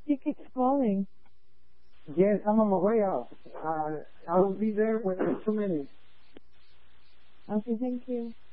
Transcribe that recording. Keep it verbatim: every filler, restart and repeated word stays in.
He keeps calling. Yes, I'm on my way out. Uh, I will be there within two minutes. Okay, thank you.